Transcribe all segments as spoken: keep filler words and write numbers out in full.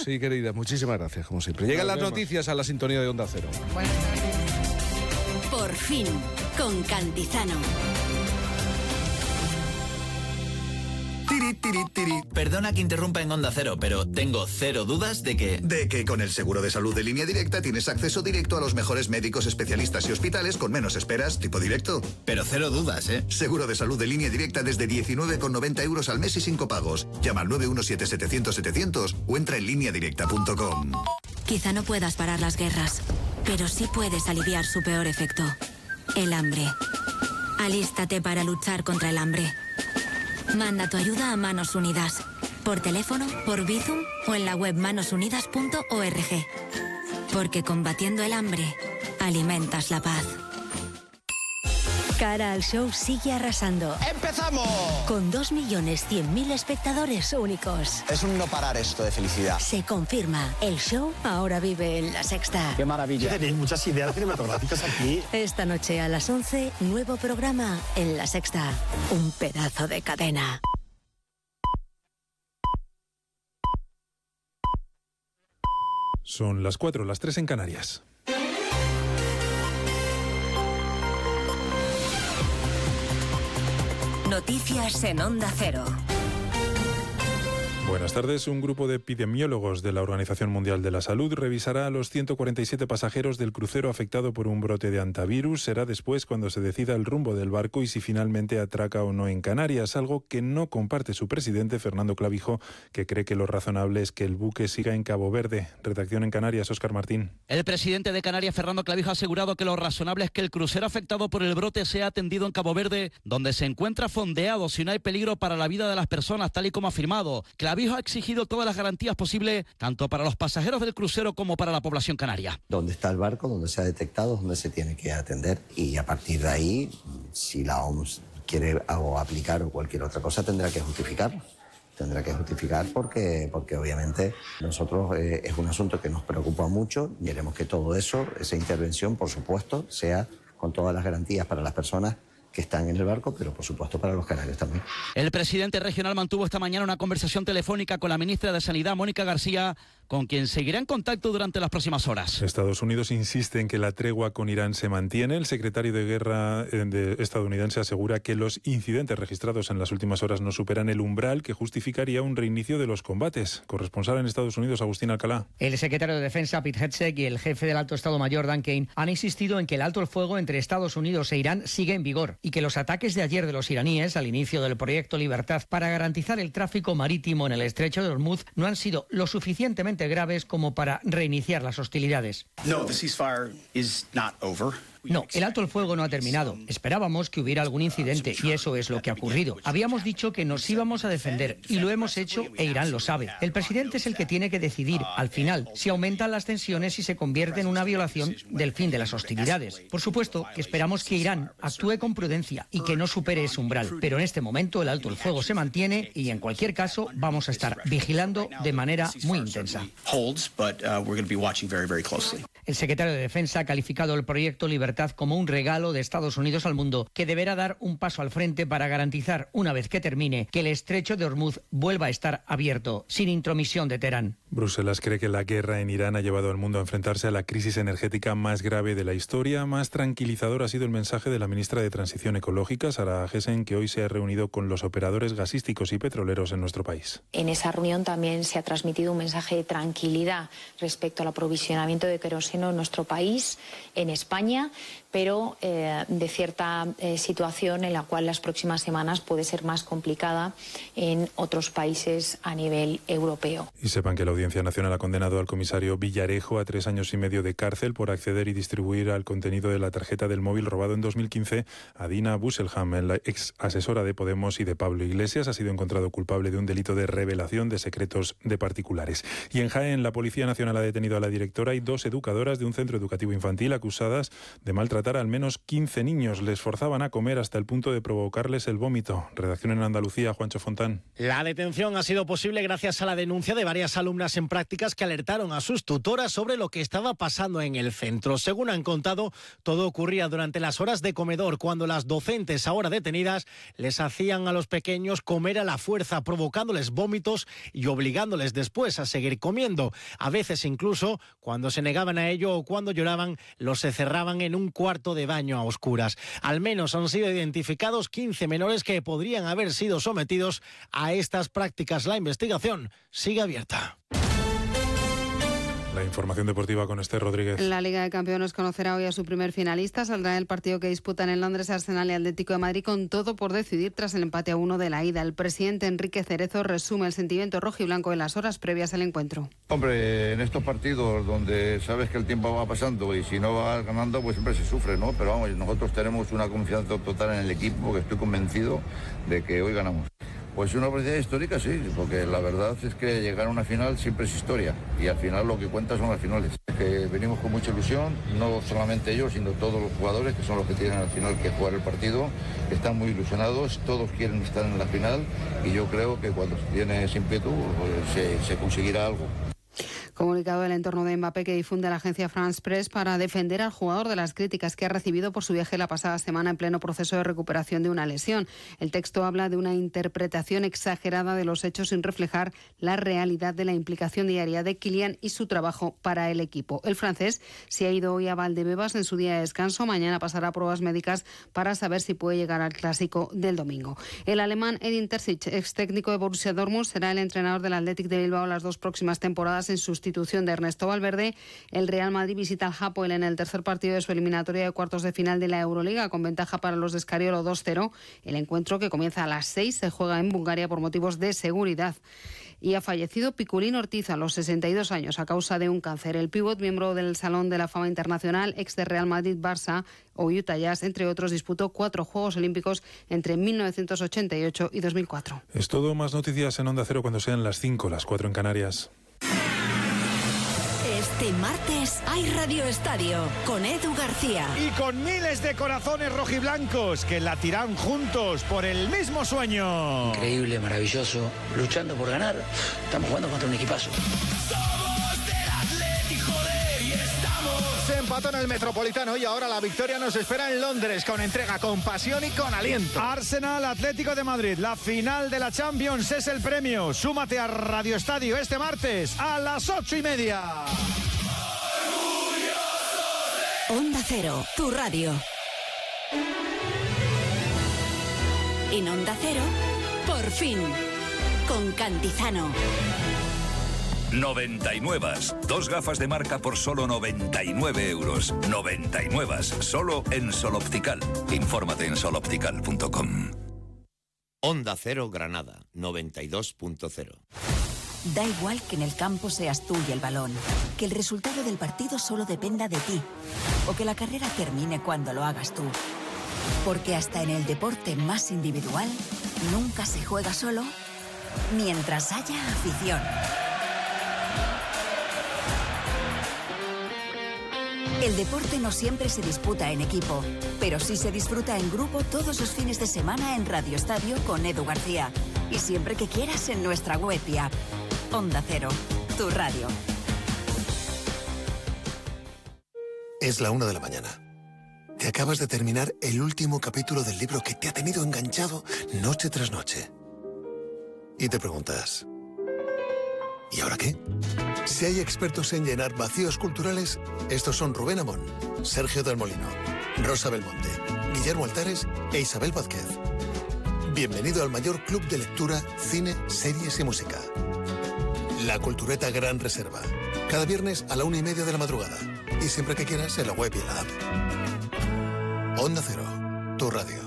Sí, querida, muchísimas gracias, como siempre. Llegan las noticias a la sintonía de Onda Cero. Buenas tardes. Por fin, con Cantizano. Tiri, tiri, tiri. Perdona que interrumpa en Onda Cero, pero tengo cero dudas de que... De que con el seguro de salud de Línea Directa tienes acceso directo a los mejores médicos, especialistas y hospitales con menos esperas, tipo directo. Pero cero dudas, ¿eh? Seguro de salud de Línea Directa desde diecinueve con noventa euros al mes y sin copagos. Llama al nueve uno siete setecientos setecientos o entra en línea directa punto com. Quizá no puedas parar las guerras, pero sí puedes aliviar su peor efecto, el hambre. Alístate para luchar contra el hambre. Manda tu ayuda a Manos Unidas, por teléfono, por Bizum o en la web manos unidas punto org. Porque combatiendo el hambre, alimentas la paz. Cara al Show sigue arrasando. ¡Empezamos! Con dos millones cien mil espectadores únicos. Es un no parar esto de felicidad. Se confirma, el show ahora vive en La Sexta. ¡Qué maravilla! Tenéis muchas ideas cinematográficas aquí. Esta noche a las once, nuevo programa en La Sexta. Un pedazo de cadena. Son las cuatro, las tres en Canarias. Noticias en Onda Cero. Buenas tardes. Un grupo de epidemiólogos de la Organización Mundial de la Salud revisará a los ciento cuarenta y siete pasajeros del crucero afectado por un brote de hantavirus. Será después cuando se decida el rumbo del barco y si finalmente atraca o no en Canarias, algo que no comparte su presidente, Fernando Clavijo, que cree que lo razonable es que el buque siga en Cabo Verde. Redacción en Canarias, Óscar Martín. El presidente de Canarias, Fernando Clavijo, ha asegurado que lo razonable es que el crucero afectado por el brote sea atendido en Cabo Verde, donde se encuentra fondeado si no hay peligro para la vida de las personas, tal y como ha afirmado. Clavijo ha exigido todas las garantías posibles, tanto para los pasajeros del crucero como para la población canaria. Donde está el barco, donde se ha detectado, donde se tiene que atender. Y a partir de ahí, si la O M S quiere algo aplicar o cualquier otra cosa, tendrá que justificarlo. Tendrá que justificar porque, porque obviamente nosotros eh, es un asunto que nos preocupa mucho. Queremos que todo eso, esa intervención, por supuesto, sea con todas las garantías para las personas que están en el barco, pero por supuesto para los canarios también. El presidente regional mantuvo esta mañana una conversación telefónica con la ministra de Sanidad, Mónica García, con quien seguirá en contacto durante las próximas horas. Estados Unidos insiste en que la tregua con Irán se mantiene. El secretario de Guerra estadounidense asegura que los incidentes registrados en las últimas horas no superan el umbral que justificaría un reinicio de los combates. Corresponsal en Estados Unidos, Agustín Alcalá. El secretario de Defensa, Pete Hegseth, y el jefe del Alto Estado Mayor, Dan Kane, han insistido en que el alto el fuego entre Estados Unidos e Irán sigue en vigor y que los ataques de ayer de los iraníes al inicio del proyecto Libertad para garantizar el tráfico marítimo en el estrecho de Hormuz no han sido lo suficientemente graves como para reiniciar las hostilidades. No, the ceasefire is not over. No, el alto el fuego no ha terminado. Esperábamos que hubiera algún incidente y eso es lo que ha ocurrido. Habíamos dicho que nos íbamos a defender y lo hemos hecho e Irán lo sabe. El presidente es el que tiene que decidir, al final, si aumentan las tensiones y se convierte en una violación del fin de las hostilidades. Por supuesto que esperamos que Irán actúe con prudencia y que no supere ese umbral. Pero en este momento el alto el fuego se mantiene y en cualquier caso vamos a estar vigilando de manera muy intensa. El secretario de Defensa ha calificado el proyecto Libertad como un regalo de Estados Unidos al mundo que deberá dar un paso al frente para garantizar, una vez que termine, que el estrecho de Hormuz vuelva a estar abierto, sin intromisión de Teherán. Bruselas cree que la guerra en Irán ha llevado al mundo a enfrentarse a la crisis energética más grave de la historia. Más tranquilizador ha sido el mensaje de la ministra de Transición Ecológica, Sara Jessen, que hoy se ha reunido con los operadores gasísticos y petroleros en nuestro país. En esa reunión también se ha transmitido un mensaje de tranquilidad respecto al aprovisionamiento de queroseno en nuestro país, en España, pero eh, de cierta eh, situación en la cual las próximas semanas puede ser más complicada en otros países a nivel europeo. Y sepan que la Audiencia Nacional ha condenado al comisario Villarejo a tres años y medio de cárcel por acceder y distribuir al contenido de la tarjeta del móvil robado en dos mil quince a Dina Busselham, la ex asesora de Podemos y de Pablo Iglesias. Ha sido encontrado culpable de un delito de revelación de secretos de particulares. Y en Jaén, la Policía Nacional ha detenido a la directora y dos educadoras trabajadoras de un centro educativo infantil acusadas de maltratar a al menos quince niños. Les forzaban a comer hasta el punto de provocarles el vómito. Redacción en Andalucía, Juancho Fontán. La detención ha sido posible gracias a la denuncia de varias alumnas en prácticas que alertaron a sus tutoras sobre lo que estaba pasando en el centro. Según han contado, todo ocurría durante las horas de comedor, cuando las docentes, ahora detenidas, les hacían a los pequeños comer a la fuerza, provocándoles vómitos y obligándoles después a seguir comiendo. A veces incluso, cuando se negaban a ello o cuando lloraban, los encerraban en un cuarto de baño a oscuras. Al menos han sido identificados quince menores que podrían haber sido sometidos a estas prácticas. La investigación sigue abierta. La información deportiva con Esther Rodríguez. La Liga de Campeones conocerá hoy a su primer finalista. Saldrá el partido que disputan en Londres Arsenal y Atlético de Madrid, con todo por decidir tras el empate a uno de la ida. El presidente Enrique Cerezo resume el sentimiento rojiblanco en las horas previas al encuentro. Hombre, en estos partidos donde sabes que el tiempo va pasando y si no vas ganando, pues siempre se sufre, ¿no? Pero vamos, nosotros tenemos una confianza total en el equipo, porque estoy convencido de que hoy ganamos. Pues una oportunidad histórica, sí, porque la verdad es que llegar a una final siempre es historia y al final lo que cuenta son las finales. Que venimos con mucha ilusión, no solamente ellos, sino todos los jugadores, que son los que tienen al final que jugar el partido, están muy ilusionados, todos quieren estar en la final y yo creo que cuando se tiene ese ímpetu pues, se, se conseguirá algo. Comunicado del entorno de Mbappé que difunde la agencia France Press para defender al jugador de las críticas que ha recibido por su viaje la pasada semana en pleno proceso de recuperación de una lesión. El texto habla de una interpretación exagerada de los hechos sin reflejar la realidad de la implicación diaria de Kylian y su trabajo para el equipo. El francés se ha ido hoy a Valdebebas en su día de descanso. Mañana pasará pruebas médicas para saber si puede llegar al clásico del domingo. El alemán Edin Terzic, ex técnico de Borussia Dortmund, será el entrenador del Athletic de Bilbao las dos próximas temporadas en sustitución de Ernesto Valverde. El Real Madrid visita al Hapoel en el tercer partido de su eliminatoria de cuartos de final de la Euroliga, con ventaja para los de Escariolo dos cero. El encuentro, que comienza a las seis, se juega en Bulgaria por motivos de seguridad. Y ha fallecido Piculín Ortiz a los sesenta y dos años a causa de un cáncer. El pívot, miembro del Salón de la Fama Internacional, ex de Real Madrid, Barça o Utah Jazz, entre otros, disputó cuatro Juegos Olímpicos entre mil novecientos ochenta y ocho y dos mil cuatro. Es todo. Más noticias en Onda Cero cuando sean las cinco, las cuatro en Canarias. Este martes hay Radio Estadio con Edu García. Y con miles de corazones rojiblancos que latirán juntos por el mismo sueño. Increíble, maravilloso, luchando por ganar. Estamos jugando contra un equipazo. Se empató en el Metropolitano y ahora la victoria nos espera en Londres, con entrega, con pasión y con aliento. Arsenal Atlético de Madrid, la final de la Champions es el premio. Súmate a Radio Estadio este martes a las ocho y media. Onda Cero, tu radio. En Onda Cero, por fin, con Cantizano. noventa y nueve. Dos gafas de marca por solo noventa y nueve euros. noventa y nueve. Solo en Sol Optical. Infórmate en sol optical punto com. Onda Cero Granada, noventa y dos punto cero. Da igual que en el campo seas tú y el balón, que el resultado del partido solo dependa de ti, o que la carrera termine cuando lo hagas tú. Porque hasta en el deporte más individual, nunca se juega solo mientras haya afición. El deporte no siempre se disputa en equipo, pero sí se disfruta en grupo todos los fines de semana en Radio Estadio con Edu García. Y siempre que quieras en nuestra web y app. Onda Cero, tu radio. Es la una de la mañana. Te acabas de terminar el último capítulo del libro que te ha tenido enganchado noche tras noche. Y te preguntas, ¿y ahora qué? Si hay expertos en llenar vacíos culturales, estos son Rubén Amón, Sergio del Molino, Rosa Belmonte, Guillermo Altares e Isabel Vázquez. Bienvenido al mayor club de lectura, cine, series y música. La Cultureta Gran Reserva. Cada viernes a la una y media de la madrugada. Y siempre que quieras en la web y en la app. Onda Cero, tu radio.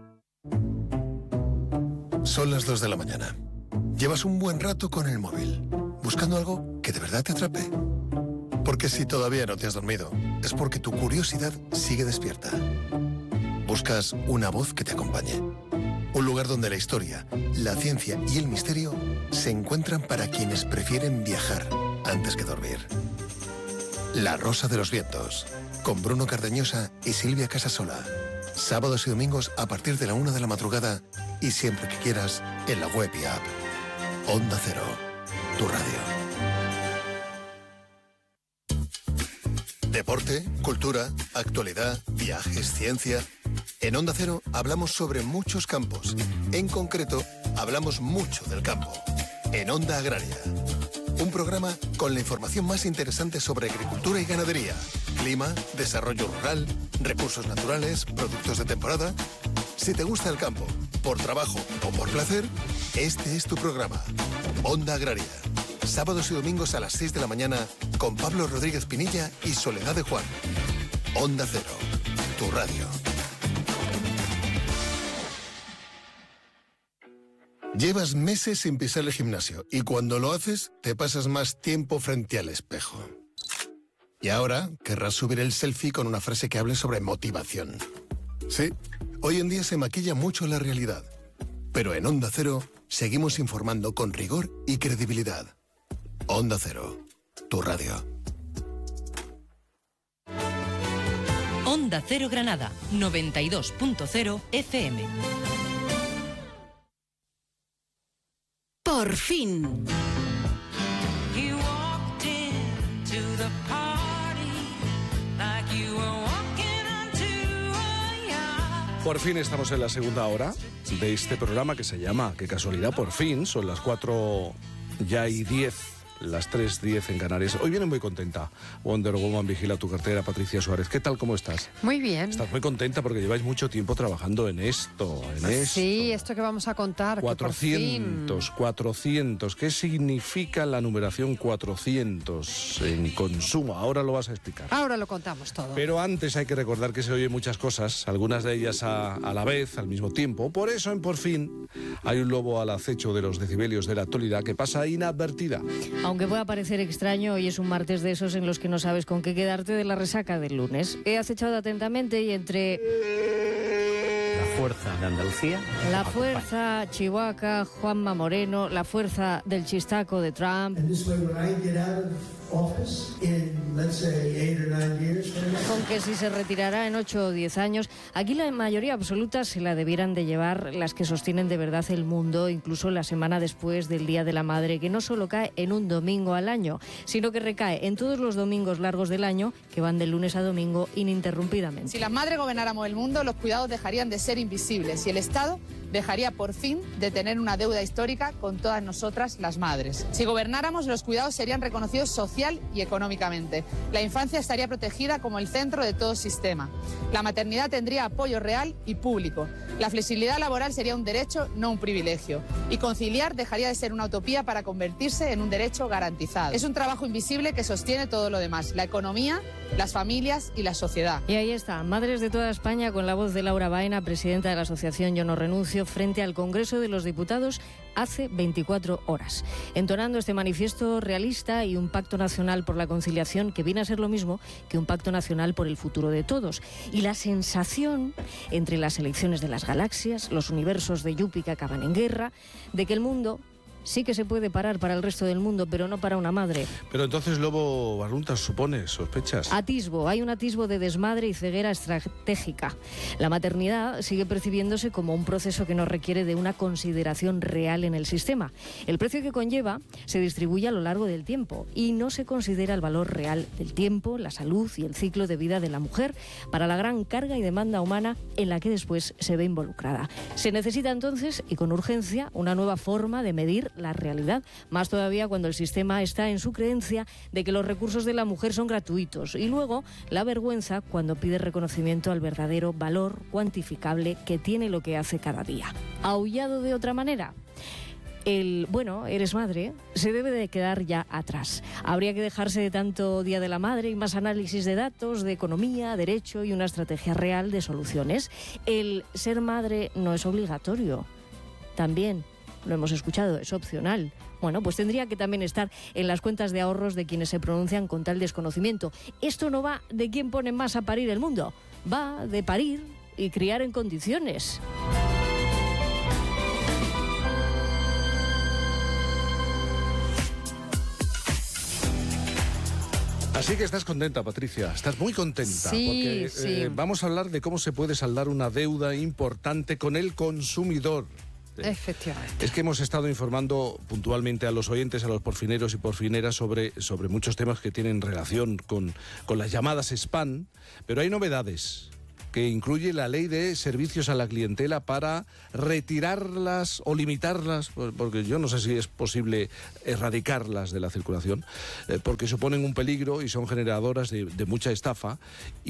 Son las dos de la mañana. Llevas un buen rato con el móvil, buscando algo que de verdad te atrape. Porque si todavía no te has dormido, es porque tu curiosidad sigue despierta. Buscas una voz que te acompañe. Un lugar donde la historia, la ciencia y el misterio se encuentran para quienes prefieren viajar antes que dormir. La Rosa de los Vientos, con Bruno Cardeñosa y Silvia Casasola. Sábados y domingos a partir de la una de la madrugada y siempre que quieras en la web y app. Onda Cero, tu radio. Deporte, cultura, actualidad, viajes, ciencia. En Onda Cero hablamos sobre muchos campos. En concreto, hablamos mucho del campo. En Onda Agraria. Un programa con la información más interesante sobre agricultura y ganadería, clima, desarrollo rural, recursos naturales, productos de temporada. Si te gusta el campo, por trabajo o por placer, este es tu programa. Onda Agraria. Sábados y domingos a las seis de la mañana con Pablo Rodríguez Pinilla y Soledad de Juan. Onda Cero, tu radio. Llevas meses sin pisar el gimnasio y cuando lo haces te pasas más tiempo frente al espejo. Y ahora querrás subir el selfie con una frase que hable sobre motivación. Sí, hoy en día se maquilla mucho la realidad, pero en Onda Cero seguimos informando con rigor y credibilidad. Onda Cero, tu radio. Onda Cero Granada, noventa y dos punto cero F M. Por fin. Por fin estamos en la segunda hora de este programa que se llama, qué casualidad, por fin, son las cuatro ya y diez, las tres diez en Canarias. Hoy viene muy contenta Wonder Woman, vigila tu cartera, Patricia Suárez. ¿Qué tal, cómo estás? Muy bien. Estás muy contenta porque lleváis mucho tiempo trabajando en esto, en esto. Sí, esto que vamos a contar. cuatrocientos, cuatrocientos. ¿Qué significa la numeración cuatrocientos en consumo? Ahora lo vas a explicar. Ahora lo contamos todo. Pero antes hay que recordar que se oyen muchas cosas, algunas de ellas a, a la vez, al mismo tiempo. Por eso, en Por Fin, hay un lobo al acecho de los decibelios de la actualidad que pasa inadvertida. Aunque pueda parecer extraño, hoy es un martes de esos en los que no sabes con qué quedarte de la resaca del lunes. He acechado atentamente y entre... La fuerza de Andalucía. La fuerza Chihuahua, Juanma Moreno, la fuerza del chistaco de Trump. Con que si se retirará en ocho o diez años, aquí la mayoría absoluta se la debieran de llevar las que sostienen de verdad el mundo, incluso la semana después del Día de la Madre, que no solo cae en un domingo al año, sino que recae en todos los domingos largos del año, que van de lunes a domingo ininterrumpidamente. Si las madres gobernáramos el mundo, los cuidados dejarían de ser invisibles y el Estado dejaría por fin de tener una deuda histórica con todas nosotras, las madres. Si gobernáramos, los cuidados serían reconocidos social y económicamente. La infancia estaría protegida como el centro de todo sistema. La maternidad tendría apoyo real y público. La flexibilidad laboral sería un derecho, no un privilegio. Y conciliar dejaría de ser una utopía para convertirse en un derecho garantizado. Es un trabajo invisible que sostiene todo lo demás, la economía, las familias y la sociedad. Y ahí está, madres de toda España, con la voz de Laura Baena, presidenta de la asociación Yo No Renuncio, frente al Congreso de los Diputados hace veinticuatro horas, entonando este manifiesto realista y un pacto nacional por la conciliación que viene a ser lo mismo que un pacto nacional por el futuro de todos. Y la sensación, entre las elecciones de las galaxias, los universos de Yupi que acaban en guerra, de que el mundo sí que se puede parar para el resto del mundo, pero no para una madre. Pero entonces, Lobo Barruntas, supones, sospechas. Atisbo, hay un atisbo de desmadre y ceguera estratégica. La maternidad sigue percibiéndose como un proceso que no requiere de una consideración real en el sistema. El precio que conlleva se distribuye a lo largo del tiempo y no se considera el valor real del tiempo, la salud y el ciclo de vida de la mujer para la gran carga y demanda humana en la que después se ve involucrada. Se necesita entonces, y con urgencia, una nueva forma de medir la realidad, más todavía cuando el sistema está en su creencia de que los recursos de la mujer son gratuitos, y luego la vergüenza cuando pide reconocimiento al verdadero valor cuantificable que tiene lo que hace cada día. ¿Aullado de otra manera? El, bueno, eres madre, se debe de quedar ya atrás. Habría que dejarse de tanto Día de la Madre y más análisis de datos, de economía, derecho y una estrategia real de soluciones. El ser madre no es obligatorio. También, lo hemos escuchado, es opcional. Bueno, pues tendría que también estar en las cuentas de ahorros de quienes se pronuncian con tal desconocimiento. Esto no va de quién pone más a parir el mundo, va de parir y criar en condiciones. Así que estás contenta, Patricia, estás muy contenta, Sí, porque sí. eh, vamos a hablar de cómo se puede saldar una deuda importante con el consumidor. Efectivamente. Es que hemos estado informando puntualmente a los oyentes, a los porfineros y porfineras sobre, sobre muchos temas que tienen relación con, con las llamadas spam, pero hay novedades que incluye la ley de servicios a la clientela para retirarlas o limitarlas, porque yo no sé si es posible erradicarlas de la circulación, eh, porque suponen un peligro y son generadoras de, de mucha estafa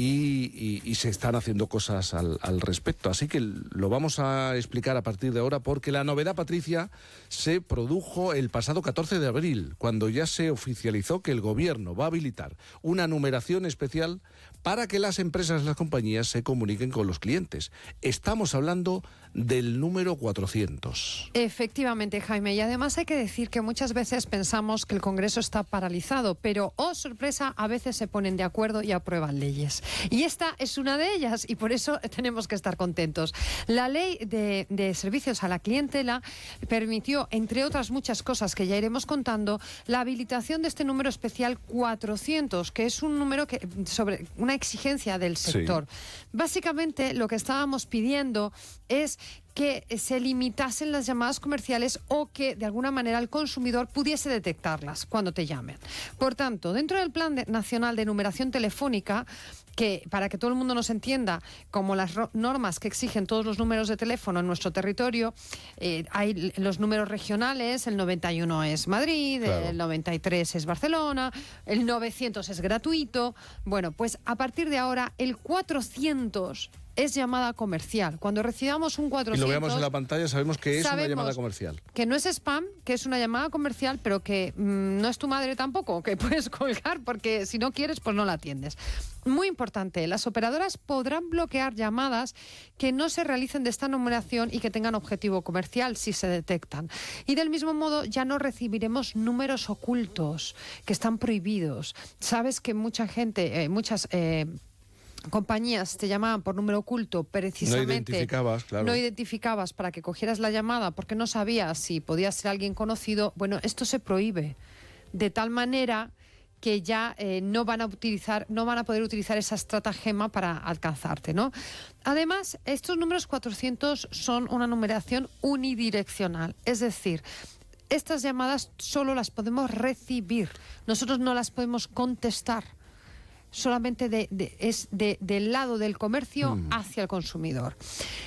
y, y, y se están haciendo cosas al, al respecto. Así que lo vamos a explicar a partir de ahora, porque la novedad, Patricia, se produjo el pasado catorce de abril, cuando ya se oficializó que el gobierno va a habilitar una numeración especial para que las empresas, las compañías, se comuniquen con los clientes. Estamos hablando del número cuatrocientos. Efectivamente, Jaime, y además hay que decir que muchas veces pensamos que el Congreso está paralizado, pero, oh sorpresa, a veces se ponen de acuerdo y aprueban leyes. Y esta es una de ellas, y por eso tenemos que estar contentos. La ley de, de servicios a la clientela permitió, entre otras muchas cosas que ya iremos contando, la habilitación de este número especial cuatrocientos, que es un número que sobre una exigencia del sector. Sí. Básicamente, lo que estábamos pidiendo es que se limitasen las llamadas comerciales o que de alguna manera el consumidor pudiese detectarlas cuando te llamen. Por tanto, dentro del Plan de, Nacional de Numeración Telefónica, que para que todo el mundo nos entienda, como las normas que exigen todos los números de teléfono en nuestro territorio, eh, hay los números regionales, el noventa y uno es Madrid, claro. El noventa y tres es Barcelona, el novecientos es gratuito. Bueno, pues a partir de ahora el cuatrocientos es llamada comercial. Cuando recibamos un cuatrocientos... Y lo veamos en la pantalla, sabemos que es una llamada comercial. Que no es spam, que es una llamada comercial, pero que mmm, no es tu madre tampoco, que puedes colgar, porque si no quieres, pues no la atiendes. Muy importante, las operadoras podrán bloquear llamadas que no se realicen de esta numeración y que tengan objetivo comercial, si se detectan. Y del mismo modo, ya no recibiremos números ocultos, que están prohibidos. Sabes que mucha gente, eh, muchas... Eh, compañías te llamaban por número oculto precisamente. No identificabas, claro. No identificabas para que cogieras la llamada porque no sabías si podía ser alguien conocido. Bueno, esto se prohíbe de tal manera que ya eh, no van a utilizar, no van a poder utilizar esa estratagema para alcanzarte, ¿no? Además, estos números cuatrocientos son una numeración unidireccional, es decir, estas llamadas solo las podemos recibir, nosotros no las podemos contestar. Solamente de, de, es de, del lado del comercio mm. hacia el consumidor.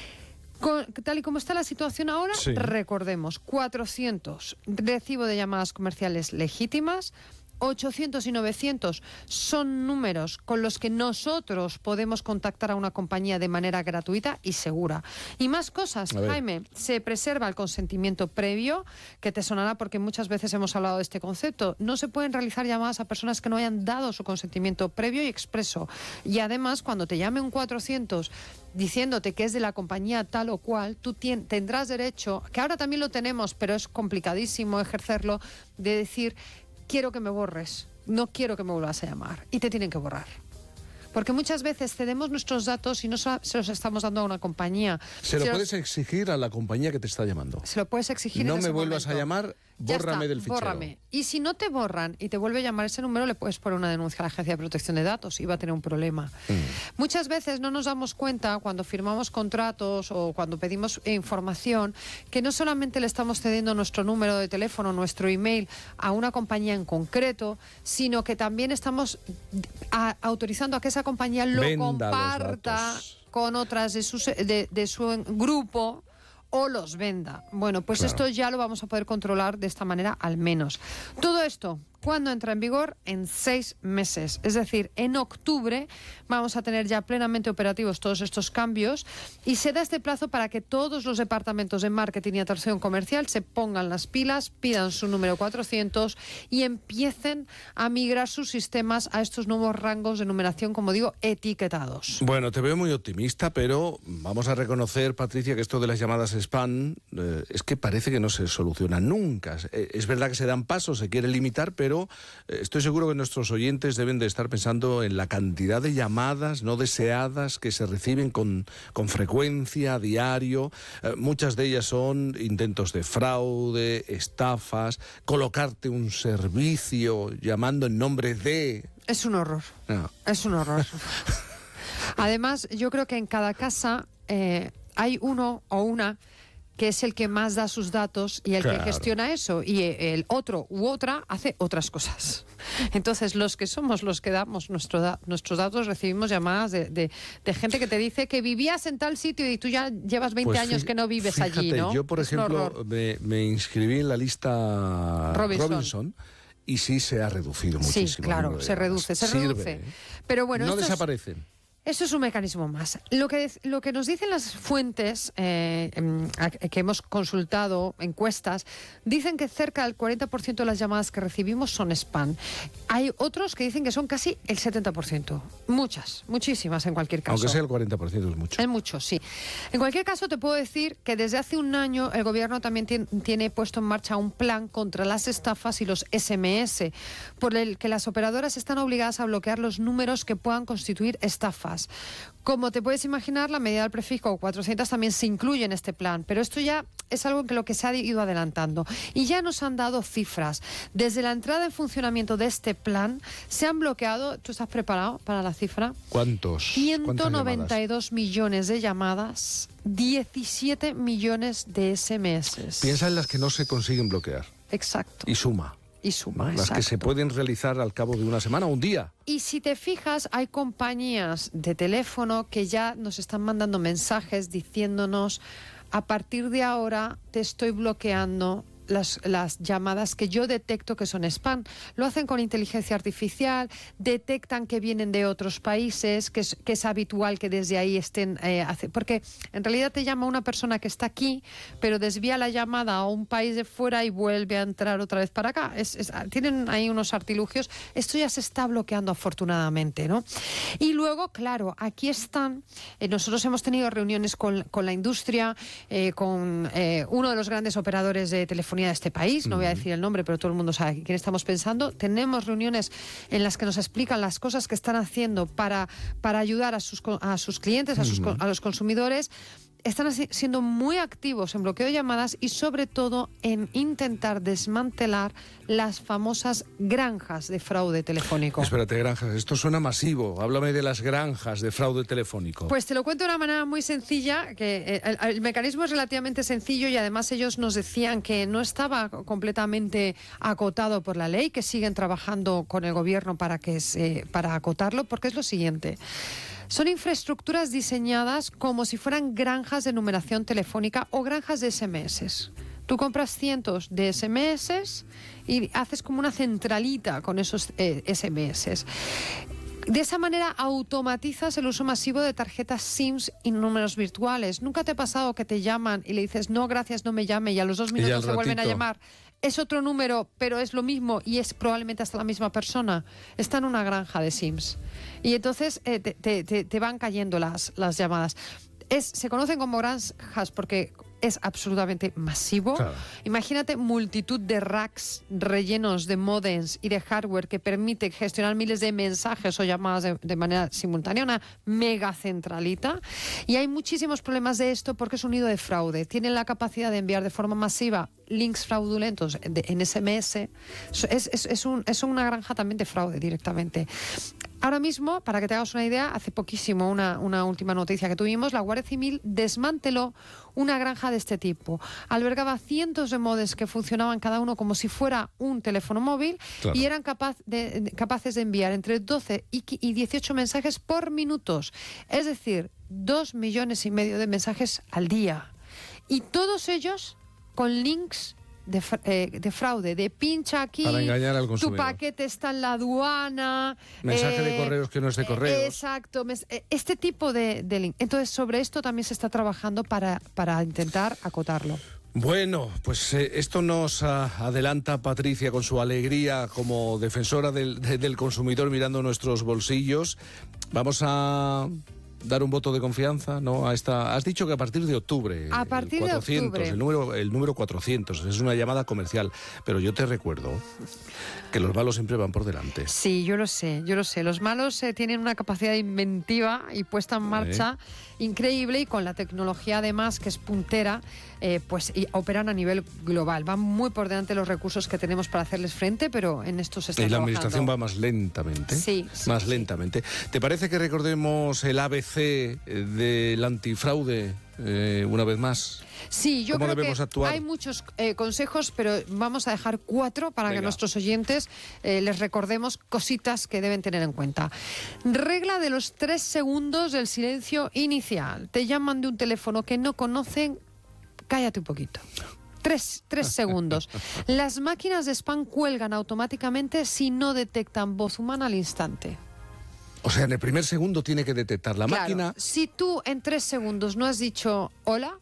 Con, tal y como está la situación ahora, sí. Recordemos, cuatrocientos recibo de llamadas comerciales legítimas, ochocientos y novecientos son números con los que nosotros podemos contactar a una compañía de manera gratuita y segura. Y más cosas, Jaime, se preserva el consentimiento previo, que te sonará porque muchas veces hemos hablado de este concepto. No se pueden realizar llamadas a personas que no hayan dado su consentimiento previo y expreso. Y además, cuando te llame un cuatrocientos diciéndote que es de la compañía tal o cual, tú tien, tendrás derecho, que ahora también lo tenemos, pero es complicadísimo ejercerlo, de decir: quiero que me borres, no quiero que me vuelvas a llamar. Y te tienen que borrar. Porque muchas veces cedemos nuestros datos y no se los estamos dando a una compañía. Se lo se puedes los... exigir a la compañía que te está llamando. Se lo puedes exigir No en ese me vuelvas momento. a llamar, bórrame del fichero. Bórrame. Y si no te borran y te vuelve a llamar ese número, le puedes poner una denuncia a la Agencia de Protección de Datos y va a tener un problema. Mm. Muchas veces no nos damos cuenta cuando firmamos contratos o cuando pedimos información que no solamente le estamos cediendo nuestro número de teléfono, nuestro email a una compañía en concreto, sino que también estamos a, autorizando a que esa compañía lo Venda comparta con otras de, sus, de, de su grupo o los venda. Bueno, pues claro. Esto ya lo vamos a poder controlar de esta manera al menos. Todo esto, ¿cuándo entra en vigor? En seis meses. Es decir, en octubre vamos a tener ya plenamente operativos todos estos cambios y se da este plazo para que todos los departamentos de marketing y atracción comercial se pongan las pilas, pidan su número cuatrocientos y empiecen a migrar sus sistemas a estos nuevos rangos de numeración, como digo, etiquetados. Bueno, te veo muy optimista, pero vamos a reconocer, Patricia, que esto de las llamadas spam eh, es que parece que no se soluciona nunca. Es verdad que se dan pasos, se quiere limitar, pero Pero estoy seguro que nuestros oyentes deben de estar pensando en la cantidad de llamadas no deseadas que se reciben con, con frecuencia, a diario. Eh, muchas de ellas son intentos de fraude, estafas, colocarte un servicio llamando en nombre de... Es un horror. No. Es un horror. Además, yo creo que en cada casa eh, hay uno o una que es el que más da sus datos y el Claro. que gestiona eso, y el otro u otra hace otras cosas. Entonces, los que somos los que damos nuestro da- nuestros datos, recibimos llamadas de, de, de gente que te dice que vivías en tal sitio y tú ya llevas veinte Pues años fí- que no vives fíjate, allí, ¿no? Yo, por Es un ejemplo, horror. me, me inscribí en la lista Robinson. Robinson, y sí se ha reducido Sí, muchísimo. el claro, número de se llamadas. reduce, se Sirve, reduce. ¿eh? Pero bueno, no esto es- desaparecen. Eso es un mecanismo más. Lo que, lo que nos dicen las fuentes eh, em, a- que hemos consultado, encuestas, dicen que cerca del cuarenta por ciento de las llamadas que recibimos son spam. Hay otros que dicen que son casi el setenta por ciento. Muchas, muchísimas en cualquier caso. Aunque sea el cuarenta por ciento es mucho. Es mucho, sí. En cualquier caso, te puedo decir que desde hace un año el gobierno también tien- tiene puesto en marcha un plan contra las estafas y los ese eme ese, por el que las operadoras están obligadas a bloquear los números que puedan constituir estafas. Como te puedes imaginar, la medida del prefijo cuatrocientos también se incluye en este plan, pero esto ya es algo que lo que se ha ido adelantando. Y ya nos han dado cifras. Desde la entrada en funcionamiento de este plan, se han bloqueado, ¿tú estás preparado para la cifra? ¿Cuántos? ciento noventa ¿Cuántas y dos millones de llamadas, diecisiete millones de ese eme ese. llamadas? Piensa en las que no se consiguen bloquear. Exacto. Y suma. Y suma, ¿no? Las que se exacto. pueden realizar al cabo de una semana o un día. Y si te fijas, hay compañías de teléfono que ya nos están mandando mensajes diciéndonos: a partir de ahora te estoy bloqueando las, las llamadas que yo detecto que son spam. Lo hacen con inteligencia artificial, detectan que vienen de otros países, que es, que es habitual que desde ahí estén... Eh, hace, porque en realidad te llama una persona que está aquí, pero desvía la llamada a un país de fuera y vuelve a entrar otra vez para acá. Es, es, tienen ahí unos artilugios. Esto ya se está bloqueando afortunadamente, ¿no? Y luego, claro, aquí están... Eh, nosotros hemos tenido reuniones con, con la industria, eh, con eh, uno de los grandes operadores de telefonía de este país, no voy a decir el nombre, pero todo el mundo sabe quién estamos pensando. Tenemos reuniones en las que nos explican las cosas que están haciendo para, para ayudar a sus, a sus clientes, a, sus, a los consumidores. Están así, siendo muy activos en bloqueo de llamadas y sobre todo en intentar desmantelar las famosas granjas de fraude telefónico. Espérate, granjas. Esto suena masivo. Háblame de las granjas de fraude telefónico. Pues te lo cuento de una manera muy sencilla, que el, el mecanismo es relativamente sencillo y además ellos nos decían que no estaba completamente acotado por la ley, que siguen trabajando con el gobierno para, que se, para acotarlo, porque es lo siguiente. Son infraestructuras diseñadas como si fueran granjas de numeración telefónica o granjas de ese eme ese. Tú compras cientos de ese eme ese y haces como una centralita con esos eh, ese eme ese. De esa manera automatizas el uso masivo de tarjetas SIMs y números virtuales. ¿Nunca te ha pasado que te llaman y le dices no, gracias, no me llame, y a los dos Y al minutos se vuelven a ratito. llamar? Es otro número, pero es lo mismo y es probablemente hasta la misma persona. Está en una granja de SIMs. Y entonces eh, te, te- te- te van cayendo las, las llamadas. Es, se conocen como granjas porque es absolutamente masivo. Claro. Imagínate multitud de racks rellenos de modems y de hardware que permite gestionar miles de mensajes o llamadas de, de manera simultánea, una mega centralita. Y hay muchísimos problemas de esto porque es un nido de fraude. Tienen la capacidad de enviar de forma masiva links fraudulentos de- en ese eme ese. Es, es- es un- es una granja también de fraude directamente. Ahora mismo, para que te hagas una idea, hace poquísimo, una, una última noticia que tuvimos, la Guardia Civil desmanteló una granja de este tipo. Albergaba cientos de modems que funcionaban cada uno como si fuera un teléfono móvil. Claro. Y eran capaz de- de- capaces de enviar entre doce y qui- y dieciocho mensajes por minutos. Es decir, dos millones y medio de mensajes al día. Y todos ellos con links de, fra- eh, de fraude, de pincha aquí, Para engañar al tu consumidor. paquete está en la aduana. Mensaje de eh, correos que no es de correos. Exacto, mes- eh, este tipo de, de link. Entonces, sobre esto también se está trabajando para, para intentar acotarlo. Bueno, pues eh, esto nos ah, adelanta Patricia con su alegría como defensora del, de- del consumidor mirando nuestros bolsillos. Vamos a dar un voto de confianza, ¿no? A esta, has dicho que a partir de octubre. A partir cuatrocientos, de octubre. El número, el número cuatrocientos, es una llamada comercial. Pero yo te recuerdo que los malos siempre van por delante. Sí, yo lo sé, yo lo sé. Los malos eh, tienen una capacidad inventiva y puesta en marcha ¿Eh? increíble, y con la tecnología además que es puntera, eh, pues y operan a nivel global. Van muy por delante los recursos que tenemos para hacerles frente, pero en esto se está Y la trabajando. administración va más lentamente. Sí, sí Más sí. lentamente. ¿Te parece que recordemos el A B C del antifraude eh, una vez más? Sí, yo ¿Cómo creo debemos que actuar? hay muchos eh, consejos, pero vamos a dejar cuatro para Venga. que nuestros oyentes eh, les recordemos cositas que deben tener en cuenta. Regla de los tres segundos del silencio inicial. Te llaman de un teléfono que no conocen, cállate un poquito. Tres, tres segundos. Las máquinas de spam cuelgan automáticamente si no detectan voz humana al instante. O sea, en el primer segundo tiene que detectar la Claro, máquina. si tú en tres segundos no has dicho hola,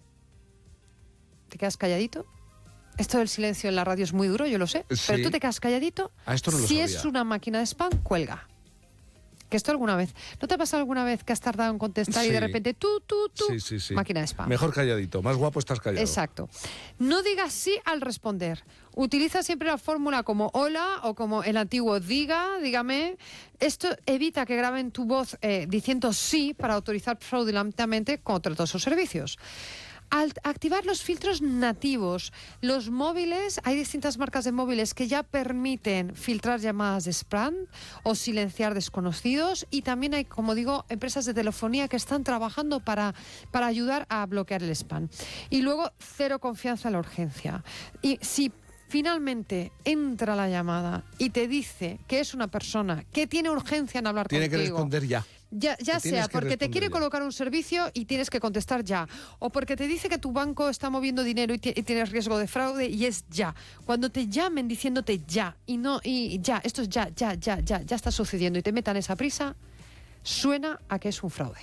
te quedas calladito. Esto del silencio en la radio es muy duro, yo lo sé. Sí. Pero tú te quedas calladito. Ah, esto no lo si sabía. es una máquina de spam, cuelga. Que esto alguna vez. ¿No te ha pasado alguna vez que has tardado en contestar y de Sí. repente tú, tú, tú? Sí, sí, sí. Máquina de spam. Mejor calladito, más guapo estás callado. Exacto. No digas sí al responder. Utiliza siempre la fórmula como hola o como el antiguo diga, dígame. Esto evita que graben tu voz eh, diciendo sí para autorizar fraudulentamente contratos o servicios. Al activar los filtros nativos, los móviles, hay distintas marcas de móviles que ya permiten filtrar llamadas de spam o silenciar desconocidos, y también hay, como digo, empresas de telefonía que están trabajando para, para ayudar a bloquear el spam. Y luego, cero confianza en la urgencia. Y si finalmente entra la llamada y te dice que es una persona que tiene urgencia en hablar Tiene contigo, que responder ya. Ya, ya Te tienes sea que porque te responder quiere ya. colocar un servicio y tienes que contestar ya, o porque te dice que tu banco está moviendo dinero y, ti- y tienes riesgo de fraude, y es ya. Cuando te llamen diciéndote ya y no y ya, esto es ya, ya, ya, ya, ya está sucediendo y te metan esa prisa, suena a que es un fraude.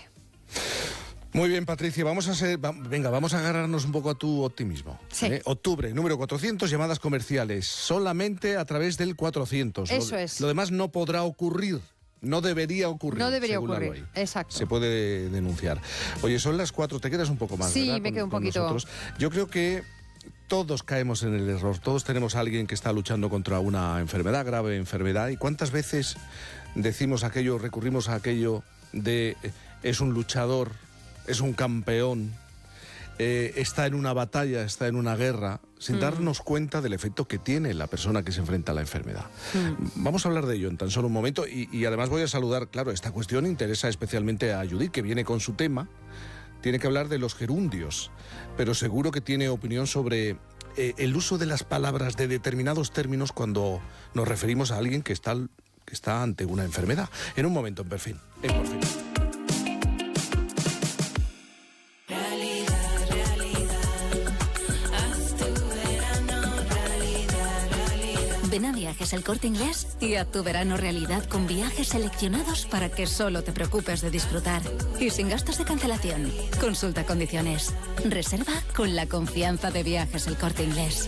Muy bien, Patricia, vamos a ser, va- venga, vamos a agarrarnos un poco a tu optimismo. Sí. ¿eh? Octubre, número cuatrocientos, llamadas comerciales, solamente a través del cuatrocientos. Eso lo, es. Lo demás no podrá ocurrir, no debería ocurrir. No debería según la ocurrir, ley. exacto. Se puede denunciar. Oye, son las cuatro, te quedas un poco más, Sí, ¿verdad? me con- quedo un con poquito. nosotros. Yo creo que todos caemos en el error, todos tenemos a alguien que está luchando contra una enfermedad, grave enfermedad, y cuántas veces decimos aquello, recurrimos a aquello de eh, es un luchador, es un campeón, eh, está en una batalla, está en una guerra, sin Mm. darnos cuenta del efecto que tiene la persona que se enfrenta a la enfermedad. Mm. Vamos a hablar de ello en tan solo un momento, y, y además voy a saludar, claro, esta cuestión interesa especialmente a Judith, que viene con su tema. Tiene que hablar de los gerundios, pero seguro que tiene opinión sobre eh, el uso de las palabras de determinados términos cuando nos referimos a alguien que está, que está ante una enfermedad. En un momento, en Perfil. En Por Fin. Ven a Viajes El Corte Inglés y haz tu verano realidad con viajes seleccionados para que solo te preocupes de disfrutar. Y sin gastos de cancelación. Consulta condiciones. Reserva con la confianza de Viajes El Corte Inglés.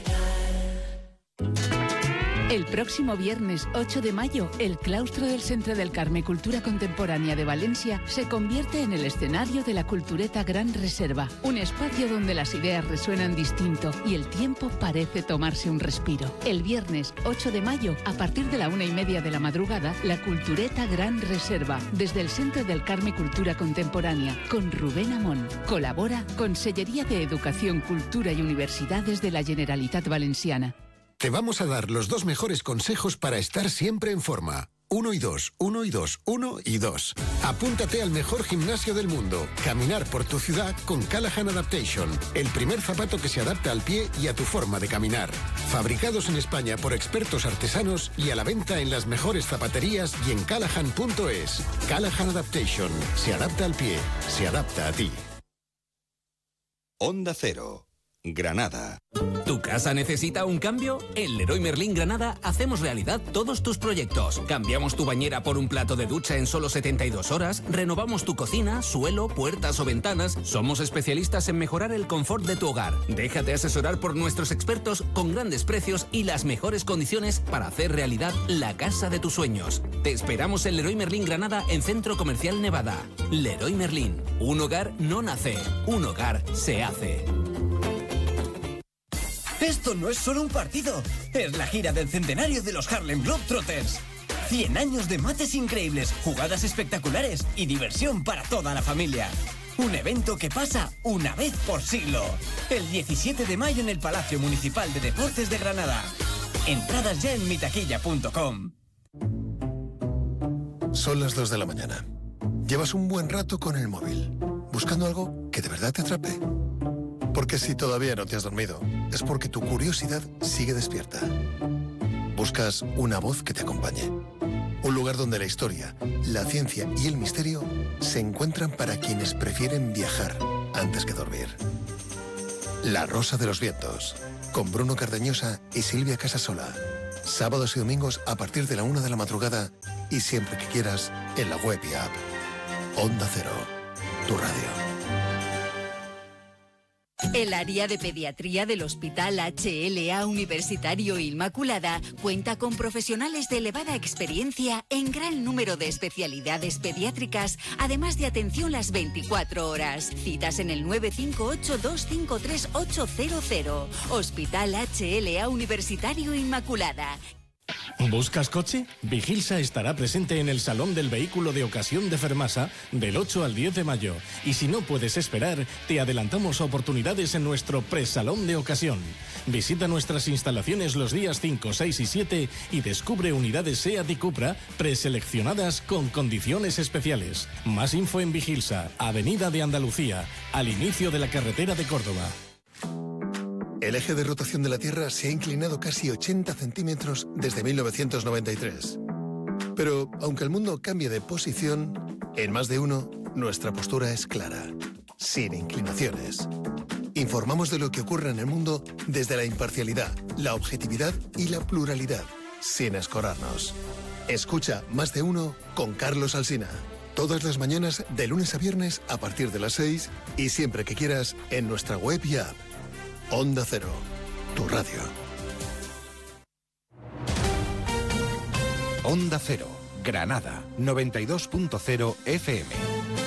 El próximo viernes ocho de mayo, el claustro del Centre del Carme Cultura Contemporánea de Valencia se convierte en el escenario de la Cultureta Gran Reserva, un espacio donde las ideas resuenan distinto y el tiempo parece tomarse un respiro. El viernes ocho de mayo, a partir de la una y media de la madrugada, la Cultureta Gran Reserva, desde el Centre del Carme Cultura Contemporánea, con Rubén Amón. Colabora Consellería de Educación, Cultura y Universidades de la Generalitat Valenciana. Te vamos a dar los dos mejores consejos para estar siempre en forma. Uno y dos, uno y dos, uno y dos. Apúntate al mejor gimnasio del mundo. Caminar por tu ciudad con Callahan Adaptation. El primer zapato que se adapta al pie y a tu forma de caminar. Fabricados en España por expertos artesanos y a la venta en las mejores zapaterías y en callahan punto es. Callahan Adaptation. Se adapta al pie. Se adapta a ti. Onda Cero. Granada. ¿Tu casa necesita un cambio? En Leroy Merlin Granada hacemos realidad todos tus proyectos. Cambiamos tu bañera por un plato de ducha en solo setenta y dos horas, renovamos tu cocina, suelo, puertas o ventanas. Somos especialistas en mejorar el confort de tu hogar. Déjate asesorar por nuestros expertos con grandes precios y las mejores condiciones para hacer realidad la casa de tus sueños. Te esperamos en Leroy Merlin Granada en Centro Comercial Nevada. Leroy Merlin. Un hogar no nace, un hogar se hace. Esto no es solo un partido, es la gira del centenario de los Harlem Globetrotters. cien años de mates increíbles, jugadas espectaculares y diversión para toda la familia. Un evento que pasa una vez por siglo. El diecisiete de mayo en el Palacio Municipal de Deportes de Granada. Entradas ya en mitaquilla punto com. Son las dos de la mañana. Llevas un buen rato con el móvil, buscando algo que de verdad te atrape. Porque si todavía no te has dormido, es porque tu curiosidad sigue despierta. Buscas una voz que te acompañe. Un lugar donde la historia, la ciencia y el misterio se encuentran para quienes prefieren viajar antes que dormir. La Rosa de los Vientos, con Bruno Cardeñosa y Silvia Casasola. Sábados y domingos a partir de la una de la madrugada y siempre que quieras en la web y app. Onda Cero, tu radio. El área de pediatría del Hospital H L A Universitario Inmaculada cuenta con profesionales de elevada experiencia en gran número de especialidades pediátricas, además de atención las veinticuatro horas. Citas en el nueve cinco ocho, dos cinco tres, ocho cero cero. Hospital H L A Universitario Inmaculada. ¿Buscas coche? Vigilsa estará presente en el Salón del Vehículo de Ocasión de Fermasa del ocho al diez de mayo. Y si no puedes esperar, te adelantamos oportunidades en nuestro Presalón de Ocasión. Visita nuestras instalaciones los días cinco, seis y siete y descubre unidades SEAT y Cupra preseleccionadas con condiciones especiales. Más info en Vigilsa, Avenida de Andalucía, al inicio de la carretera de Córdoba. El eje de rotación de la Tierra se ha inclinado casi ochenta centímetros desde mil novecientos noventa y tres. Pero, aunque el mundo cambie de posición, en Más de Uno, nuestra postura es clara, sin inclinaciones. Informamos de lo que ocurre en el mundo desde la imparcialidad, la objetividad y la pluralidad, sin escorarnos. Escucha Más de Uno con Carlos Alsina. Todas las mañanas, de lunes a viernes, a partir de las seis y siempre que quieras, en nuestra web y app. Onda Cero, tu radio. Onda Cero, Granada, noventa y dos punto cero F M.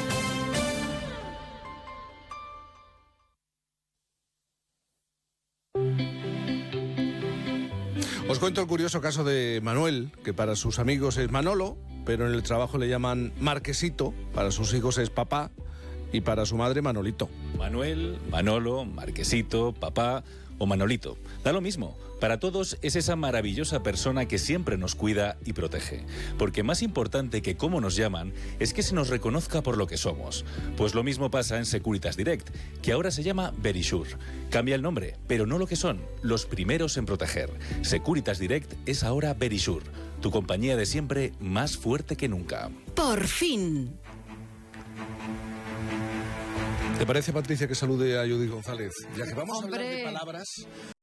Os cuento el curioso caso de Manuel, que para sus amigos es Manolo, pero en el trabajo le llaman Marquesito, para sus hijos es papá y para su madre Manolito. Manuel, Manolo, Marquesito, papá o Manolito. Da lo mismo. Para todos es esa maravillosa persona que siempre nos cuida y protege. Porque más importante que cómo nos llaman es que se nos reconozca por lo que somos. Pues lo mismo pasa en Securitas Direct, que ahora se llama Verisure. Cambia el nombre, pero no lo que son, los primeros en proteger. Securitas Direct es ahora Verisure, tu compañía de siempre más fuerte que nunca. ¡Por fin! ¿Te parece, Patricia, que salude a Judith González? Ya que vamos Hombre. a hablar de palabras...